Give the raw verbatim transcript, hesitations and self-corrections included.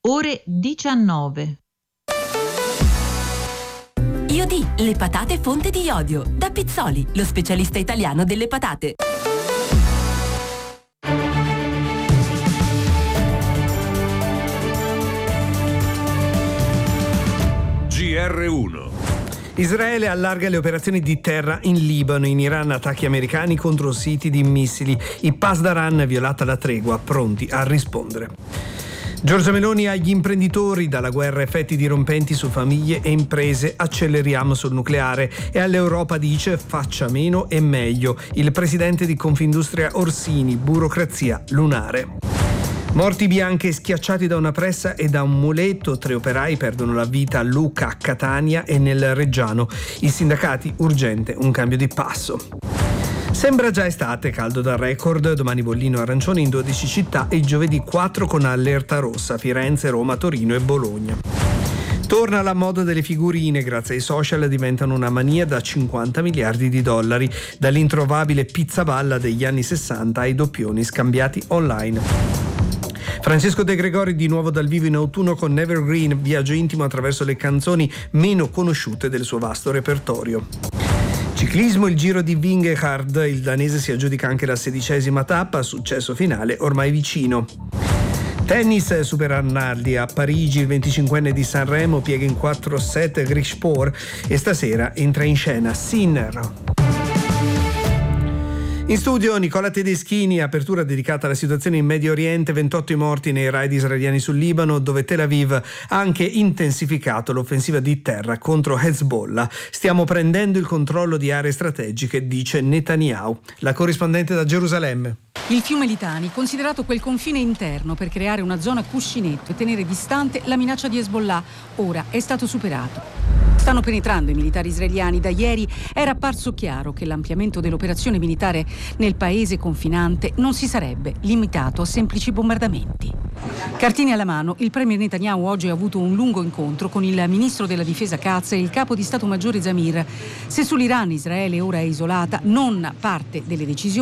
ore diciannove. Iodì, le patate fonte di iodio. Da Pizzoli, lo specialista italiano delle patate. G R uno. Israele allarga le operazioni di terra in Libano, in Iran attacchi americani contro siti di missili, i Pasdaran violata la tregua, pronti a rispondere. Giorgia Meloni agli imprenditori, dalla guerra effetti dirompenti su famiglie e imprese, acceleriamo sul nucleare, e all'Europa dice faccia meno e meglio. Il presidente di Confindustria Orsini, burocrazia lunare. Morti bianche schiacciati da una pressa e da un muletto, tre operai perdono la vita a Lucca, a Catania e nel Reggiano. I sindacati, urgente un cambio di passo. Sembra già estate, caldo da record, domani bollino arancione in dodici città e giovedì quattro con allerta rossa, Firenze, Roma, Torino e Bologna. Torna la moda delle figurine, grazie ai social diventano una mania da cinquanta miliardi di dollari, dall'introvabile pizzaballa degli anni sessanta ai doppioni scambiati online. Francesco De Gregori di nuovo dal vivo in autunno con Nevergreen, viaggio intimo attraverso le canzoni meno conosciute del suo vasto repertorio. Ciclismo, il Giro di Vingegaard, il danese si aggiudica anche la sedicesima tappa, successo finale ormai vicino. Tennis, Super Arnaldi a Parigi, il venticinquenne di Sanremo piega in quattro set Grishpor e stasera entra in scena Sinner. In studio Nicola Tedeschini, apertura dedicata alla situazione in Medio Oriente, ventotto i morti nei raid israeliani sul Libano, dove Tel Aviv ha anche intensificato l'offensiva di terra contro Hezbollah. Stiamo prendendo il controllo di aree strategiche, dice Netanyahu. La corrispondente da Gerusalemme. Il fiume Litani, considerato quel confine interno per creare una zona cuscinetto e tenere distante la minaccia di Hezbollah, ora è stato superato. Stanno penetrando i militari israeliani. Da ieri era apparso chiaro che l'ampliamento dell'operazione militare nel paese confinante non si sarebbe limitato a semplici bombardamenti. Cartine alla mano, il premier Netanyahu oggi ha avuto un lungo incontro con il ministro della difesa Katz e il capo di Stato Maggiore Zamir. Se sull'Iran Israele ora è isolata, non parte delle decisioni